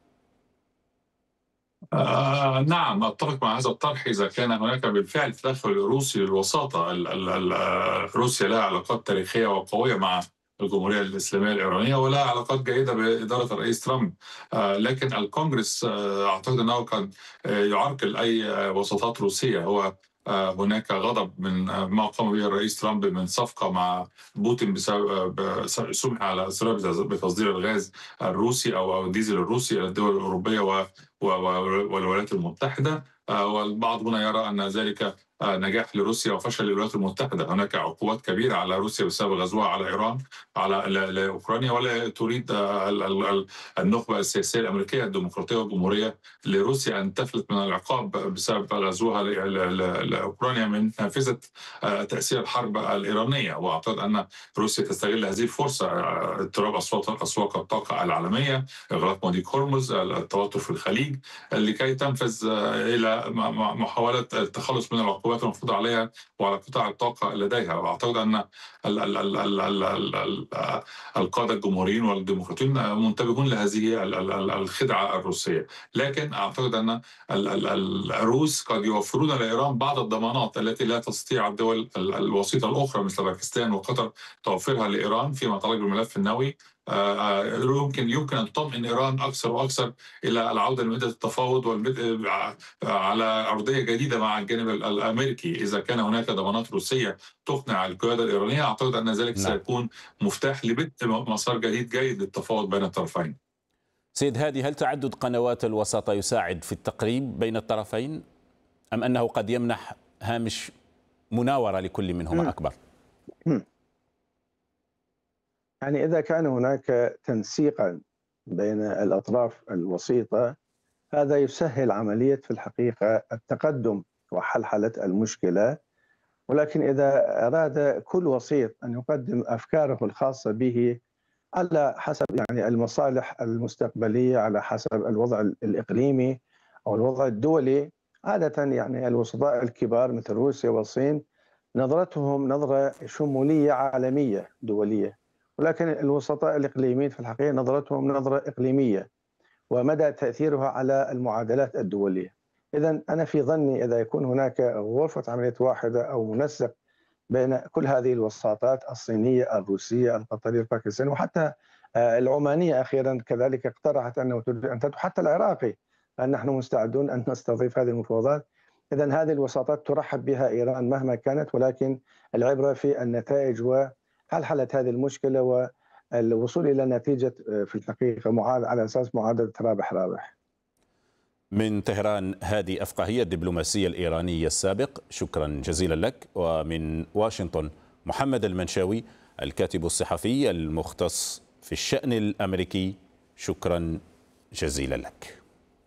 نعم، أتفق مع هذا الطرح إذا كان هناك بالفعل تدخل روسي للوساطة. روسيا لها علاقات تاريخية وقوية مع الجمهورية الإسلامية الإيرانية ولها علاقات جيدة بإدارة الرئيس ترامب، لكن الكونغرس أعتقد أنه قد يعرقل أي وساطات روسية. هو هناك غضب من ما قام به الرئيس ترامب من صفقة مع بوتين بسبب سمح على إصرار بتصدير الغاز الروسي أو الديزل الروسي إلى الدول الأوروبية والولايات المتحدة. والبعض هنا يرى أن ذلك نجاح لروسيا وفشل للولايات المتحدة. هناك عقوبات كبيرة على روسيا بسبب غزوها على إيران على أوكرانيا، ولا تريد النخبة السياسية الأمريكية الديمقراطية والجمهورية لروسيا أن تفلت من العقاب بسبب غزوها لأوكرانيا من نافذة تأثير الحرب الإيرانية. وأعتقد أن روسيا تستغل هذه الفرصة، اضطراب أسواق الطاقة العالمية، إغلاق مضيق هرمز، التوتر في الخليج، لكي تنفذ إلى محاولة التخلص من العقوبات المفروضة عليها وعلى قطاع الطاقة لديها. وأعتقد أن القادة الجمهوريين والديمقراطيين منتبهون لهذه الخدعة الروسية، لكن أعتقد أن الروس قد يوفرون لإيران بعض الضمانات التي لا تستطيع الدول الوسيطة الأخرى مثل باكستان وقطر توفيرها لإيران فيما يتعلق بالملف النووي. يمكن أن تطمئن إيران أكثر وأكثر إلى العودة لمائدة التفاوض والبدء على أرضية جديدة مع الجانب الأمريكي. إذا كان هناك ضمانات روسية تقنع القيادة الإيرانية، أعتقد أن ذلك سيكون مفتاح لبدء مسار جديد للتفاوض بين الطرفين. سيد هادي، هل تعدد قنوات الوساطة يساعد في التقريب بين الطرفين، أم أنه قد يمنح هامش مناورة لكل منهما أكبر؟ يعني إذا كان هناك تنسيقا بين الأطراف الوسيطة، هذا يسهل عملية في الحقيقة التقدم وحلحلة المشكلة. ولكن إذا أراد كل وسيط أن يقدم أفكاره الخاصة به على حسب يعني المصالح المستقبلية، على حسب الوضع الإقليمي أو الوضع الدولي، عادة يعني الوسطاء الكبار مثل روسيا والصين نظرتهم نظرة شمولية عالمية دولية، ولكن الوسطاء الإقليميين في الحقيقة نظرتهم نظرة إقليمية ومدى تأثيرها على المعادلات الدولية. إذن أنا في ظني إذا يكون هناك غرفة عمليات واحدة أو منسق بين كل هذه الوساطات الصينية الروسية القطرية الباكستانية وحتى العمانية أخيرا كذلك اقترحت أنه تريد أن تدعو حتى العراقي أن نحن مستعدون أن نستضيف هذه المفاوضات. إذن هذه الوساطات ترحب بها إيران مهما كانت، ولكن العبرة في النتائج وحلحلة هذه المشكلة والوصول إلى نتيجة في الحقيقة على أساس معادلة رابح. من طهران هادي أفقهي الدبلوماسي الإيراني السابق، شكرا جزيلا لك. ومن واشنطن محمد المنشاوي الكاتب الصحفي المختص في الشأن الأمريكي، شكرا جزيلا لك.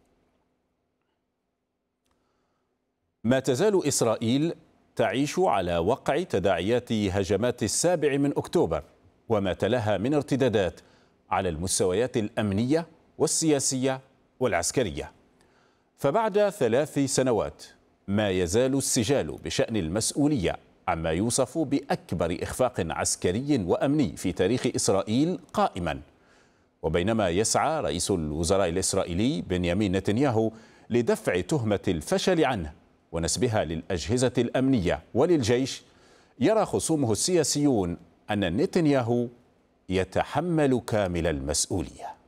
ما تزال إسرائيل تعيش على وقع تداعيات هجمات 7 أكتوبر وما تلاها من ارتدادات على المستويات الأمنية والسياسية والعسكرية. فبعد 3 سنوات ما يزال السجال بشأن المسؤولية عما يوصف بأكبر إخفاق عسكري وأمني في تاريخ إسرائيل قائما. وبينما يسعى رئيس الوزراء الإسرائيلي بنيامين نتنياهو لدفع تهمة الفشل عنه ونسبها للأجهزة الأمنية وللجيش، يرى خصومه السياسيون أن نتنياهو يتحمل كامل المسؤولية.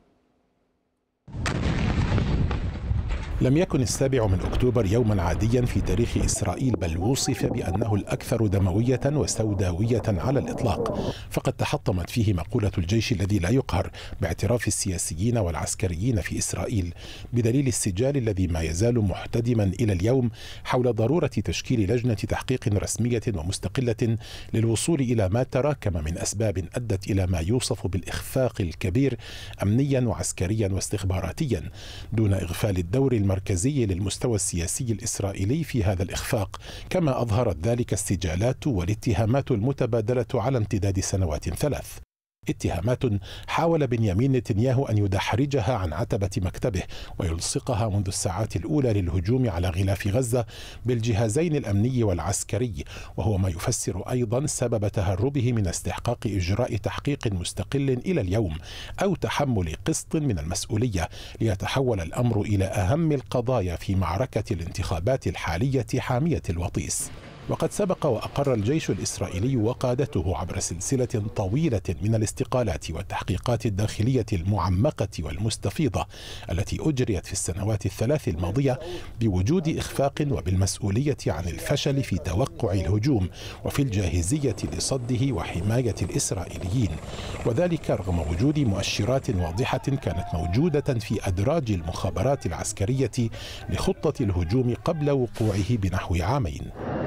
لم يكن 7 أكتوبر يوما عاديا في تاريخ إسرائيل، بل وصف بأنه الأكثر دموية وسوداوية على الإطلاق، فقد تحطمت فيه مقولة الجيش الذي لا يقهر باعتراف السياسيين والعسكريين في إسرائيل، بدليل السجال الذي ما يزال محتدما إلى اليوم حول ضرورة تشكيل لجنة تحقيق رسمية ومستقلة للوصول إلى ما تراكم من أسباب أدت إلى ما يوصف بالإخفاق الكبير أمنيا وعسكريا واستخباراتيا، دون إغفال الدور المركزي للمستوى السياسي الإسرائيلي في هذا الإخفاق، كما أظهرت ذلك السجالات والاتهامات المتبادلة على امتداد سنوات 3. اتهامات حاول بنيامين نتنياهو أن يدحرجها عن عتبة مكتبه ويلصقها منذ الساعات الأولى للهجوم على غلاف غزة بالجهازين الأمني والعسكري، وهو ما يفسر أيضا سبب تهربه من استحقاق إجراء تحقيق مستقل إلى اليوم أو تحمل قسط من المسؤولية، ليتحول الأمر إلى أهم القضايا في معركة الانتخابات الحالية حامية الوطيس. وقد سبق وأقر الجيش الإسرائيلي وقادته عبر سلسلة طويلة من الاستقالات والتحقيقات الداخلية المعمقة والمستفيضة التي أجريت في السنوات الثلاث الماضية بوجود إخفاق وبالمسؤولية عن الفشل في توقع الهجوم وفي الجاهزية لصده وحماية الإسرائيليين، وذلك رغم وجود مؤشرات واضحة كانت موجودة في أدراج المخابرات العسكرية لخطة الهجوم قبل وقوعه بنحو عامين.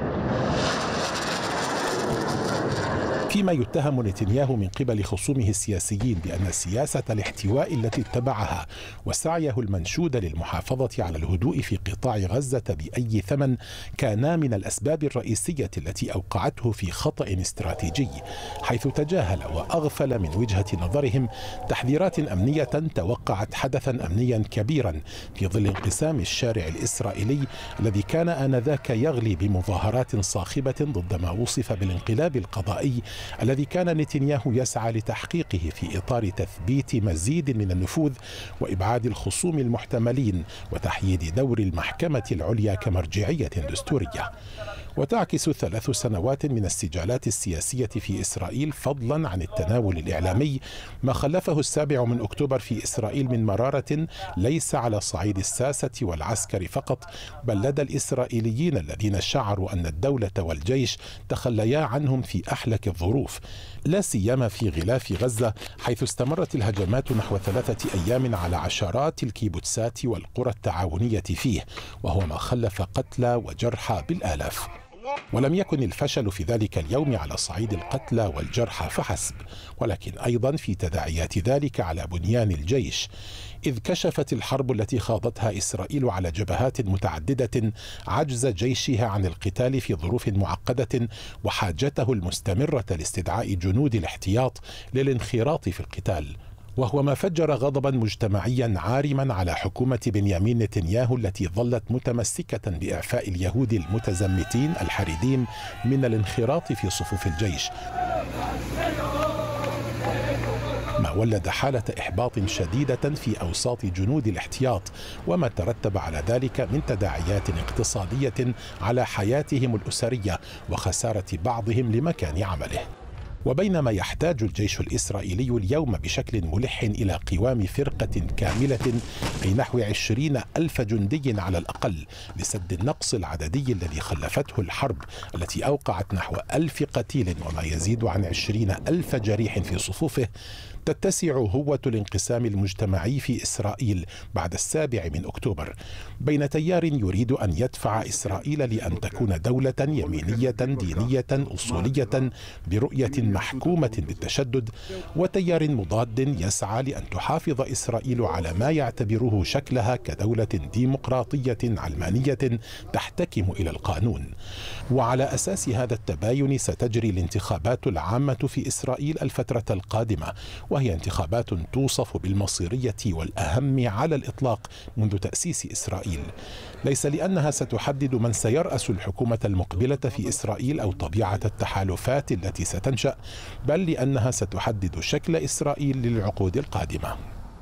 فيما يتهم نتنياهو من قبل خصومه السياسيين بأن سياسة الاحتواء التي اتبعها وسعيه المنشود للمحافظة على الهدوء في قطاع غزة بأي ثمن كانا من الأسباب الرئيسية التي أوقعته في خطأ استراتيجي، حيث تجاهل وأغفل من وجهة نظرهم تحذيرات أمنية توقعت حدثا أمنيا كبيرا في ظل انقسام الشارع الإسرائيلي الذي كان آنذاك يغلي بمظاهرات صاخبة ضد ما وصف بالانقلاب القضائي الذي كان نتنياهو يسعى لتحقيقه في إطار تثبيت مزيد من النفوذ وإبعاد الخصوم المحتملين وتحييد دور المحكمة العليا كمرجعية دستورية. وتعكس 3 سنوات من السجالات السياسية في إسرائيل فضلا عن التناول الإعلامي ما خلفه 7 من أكتوبر في إسرائيل من مرارة ليس على صعيد الساسة والعسكر فقط، بل لدى الإسرائيليين الذين شعروا أن الدولة والجيش تخليا عنهم في أحلك الظروف، لا سيما في غلاف غزة، حيث استمرت الهجمات نحو 3 أيام على عشرات الكيبوتسات والقرى التعاونية فيه، وهو ما خلف قتلى وجرحى بالآلاف. ولم يكن الفشل في ذلك اليوم على صعيد القتلى والجرحى فحسب، ولكن أيضا في تداعيات ذلك على بنيان الجيش، إذ كشفت الحرب التي خاضتها إسرائيل على جبهات متعددة عجز جيشها عن القتال في ظروف معقدة وحاجته المستمرة لاستدعاء جنود الاحتياط للانخراط في القتال، وهو ما فجر غضبا مجتمعيا عارما على حكومة بنيامين نتنياهو التي ظلت متمسكة بإعفاء اليهود المتزمتين الحريدين من الانخراط في صفوف الجيش، ما ولد حالة إحباط شديدة في أوساط جنود الاحتياط، وما ترتب على ذلك من تداعيات اقتصادية على حياتهم الأسرية وخسارة بعضهم لمكان عمله. وبينما يحتاج الجيش الإسرائيلي اليوم بشكل ملح إلى قوام فرقة كاملة أي نحو 20,000 جندي على الأقل لسد النقص العددي الذي خلفته الحرب التي أوقعت نحو 1000 قتيل وما يزيد عن 20,000 جريح في صفوفه، تتسع هوة الانقسام المجتمعي في إسرائيل بعد 7 من أكتوبر بين تيار يريد أن يدفع إسرائيل لأن تكون دولة يمينية دينية أصولية برؤية محكومة بالتشدد، وتيار مضاد يسعى لأن تحافظ إسرائيل على ما يعتبره شكلها كدولة ديمقراطية علمانية تحتكم إلى القانون. وعلى أساس هذا التباين ستجري الانتخابات العامة في إسرائيل الفترة القادمة، وهي انتخابات توصف بالمصيرية والأهم على الإطلاق منذ تأسيس إسرائيل، ليس لأنها ستحدد من سيرأس الحكومة المقبلة في إسرائيل أو طبيعة التحالفات التي ستنشأ، بل لأنها ستحدد شكل إسرائيل للعقود القادمة.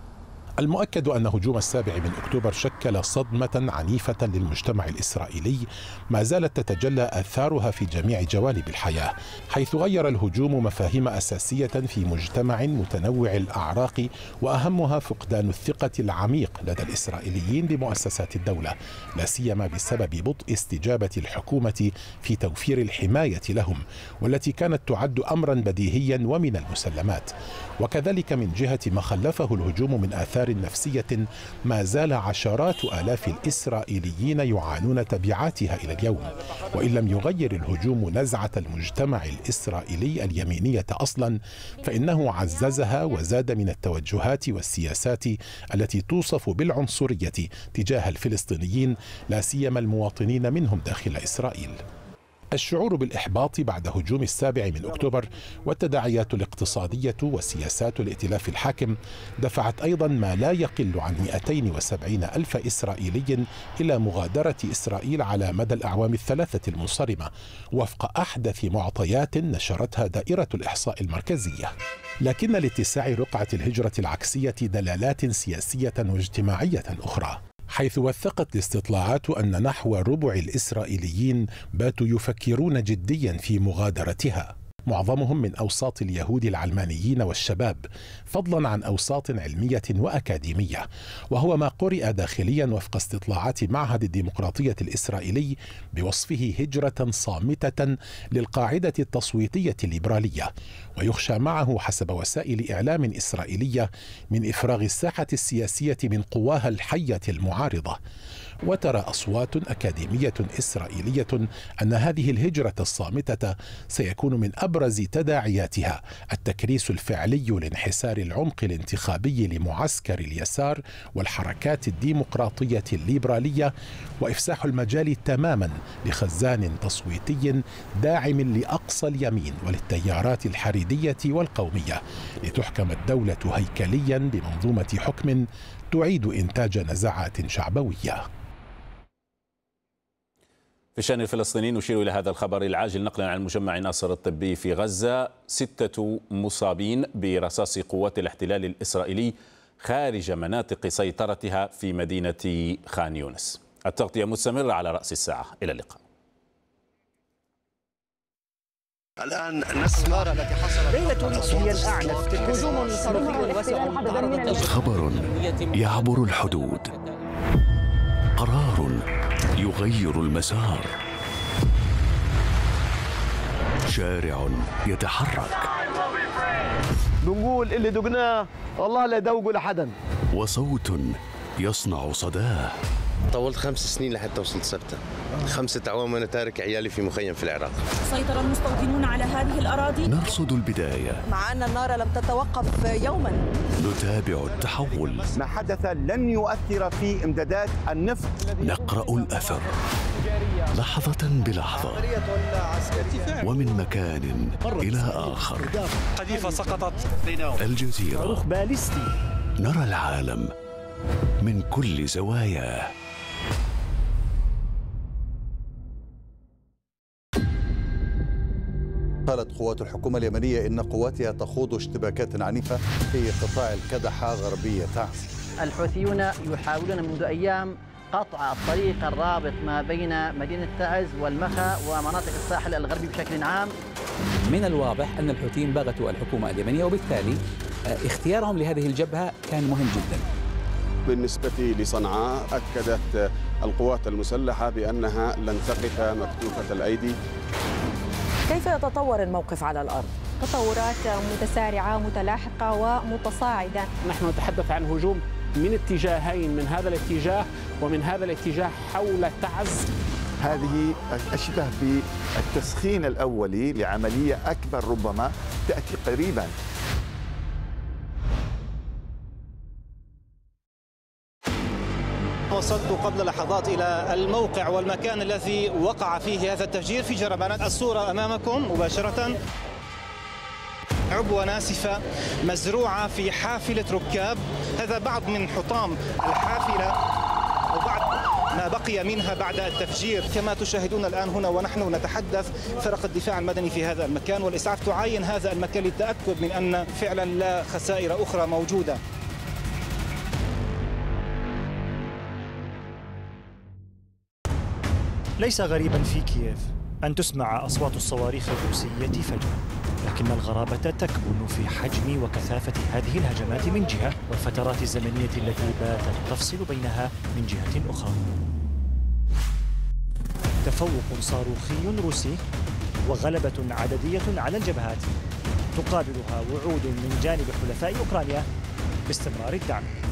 المؤكد أن هجوم 7 من أكتوبر شكل صدمة عنيفة للمجتمع الإسرائيلي ما زالت تتجلى آثارها في جميع جوانب الحياة، حيث غير الهجوم مفاهيم أساسية في مجتمع متنوع الأعراق، وأهمها فقدان الثقة العميق لدى الإسرائيليين بمؤسسات الدولة، لا سيما بسبب بطء استجابة الحكومة في توفير الحماية لهم، والتي كانت تعد أمرا بديهيا ومن المسلمات. وكذلك من جهة ما خلفه الهجوم من آثار نفسية ما زال عشرات آلاف الإسرائيليين يعانون تبعاتها إلى اليوم، وإن لم يغير الهجوم نزعة المجتمع الإسرائيلي اليمينية أصلا، فإنه عززها وزاد من التوجهات والسياسات التي توصف بالعنصرية تجاه الفلسطينيين، لا سيما المواطنين منهم داخل إسرائيل. الشعور بالإحباط بعد هجوم 7 من أكتوبر والتداعيات الاقتصادية وسياسات الائتلاف الحاكم دفعت أيضا ما لا يقل عن 270,000 إسرائيلي إلى مغادرة إسرائيل على مدى الأعوام الثلاثة المنصرمة، وفق أحدث معطيات نشرتها دائرة الإحصاء المركزية. لكن لاتساع رقعة الهجرة العكسية دلالات سياسية واجتماعية أخرى، حيث وثقت الاستطلاعات أن نحو ربع الإسرائيليين باتوا يفكرون جديا في مغادرتها، معظمهم من أوساط اليهود العلمانيين والشباب، فضلا عن أوساط علمية وأكاديمية، وهو ما قرئ داخليا وفق استطلاعات معهد الديمقراطية الإسرائيلي بوصفه هجرة صامتة للقاعدة التصويتية الليبرالية، ويخشى معه حسب وسائل إعلام إسرائيلية من إفراغ الساحة السياسية من قواها الحية المعارضة. وترى أصوات أكاديمية إسرائيلية أن هذه الهجرة الصامتة سيكون من أبرز تداعياتها التكريس الفعلي لانحسار العمق الانتخابي لمعسكر اليسار والحركات الديمقراطية الليبرالية، وإفساح المجال تماما لخزان تصويتي داعم لأقصى اليمين وللتيارات الحريدية والقومية، لتحكم الدولة هيكليا بمنظومة حكم تعيد إنتاج نزاعات شعبوية. في الشأن الفلسطيني نشير إلى هذا الخبر العاجل نقلا عن مجمع ناصر الطبي في غزة: 6 مصابين برصاص قوات الاحتلال الإسرائيلي خارج مناطق سيطرتها في مدينة خان يونس. التغطية مستمرة على رأس الساعة. إلى اللقاء. الآن نسمع التي حصلت ليلة هي الأعنف، هجوم صاروخي واسع، خبر يعبر الحدود، قرار يغير المسار، شارع يتحرك، بنقول اللي دقناه والله لا يدوقوا لحدا، وصوت يصنع صداه. طولت 5 سنين لحتى وصلت سبتة، 5 أعوام وأنا تارك عيالي في مخيم في العراق. سيطر المستوطنون على هذه الأراضي. نرصد البداية مع أن النار لم تتوقف يوما. نتابع التحول. ما حدث لن يؤثر في إمدادات النفط. نقرأ الأثر لحظة بلحظة ومن مكان إلى آخر. قذيفة سقطت. الجزيرة نرى العالم من كل زواياه. قالت قوات الحكومة اليمنية إن قواتها تخوض اشتباكات عنيفة في قطاع الكدحة غربية تعز. الحوثيون يحاولون منذ أيام قطع الطريق الرابط ما بين مدينة تعز والمخا ومناطق الساحل الغربي بشكل عام. من الواضح أن الحوثيين بغتوا الحكومة اليمنية، وبالتالي اختيارهم لهذه الجبهة كان مهم جدا. بالنسبة لصنعاء أكدت القوات المسلحة بأنها لن تقف مكتوفة الأيدي. كيف يتطور الموقف على الأرض؟ تطورات متسارعة متلاحقة ومتصاعدة. نحن نتحدث عن هجوم من اتجاهين، من هذا الاتجاه ومن هذا الاتجاه حول تعز. هذه أشبه بالتسخين الأولي لعملية أكبر ربما تأتي قريبا. وصلت قبل لحظات إلى الموقع والمكان الذي وقع فيه هذا التفجير في جربانات. الصورة أمامكم مباشرة، عبوة ناسفة مزروعة في حافلة ركاب. هذا بعض من حطام الحافلة أو بعض ما بقي منها بعد التفجير. كما تشاهدون الآن هنا ونحن نتحدث، فرق الدفاع المدني في هذا المكان والإسعاف تعاين هذا المكان للتأكد من أن فعلا لا خسائر أخرى موجودة. ليس غريبا في كييف أن تسمع أصوات الصواريخ الروسية فجأة، لكن الغرابة تكمن في حجم وكثافة هذه الهجمات من جهة، والفترات الزمنية التي باتت تفصل بينها من جهة أخرى. تفوق صاروخي روسي وغلبة عددية على الجبهات تقابلها وعود من جانب حلفاء أوكرانيا باستمرار الدعم.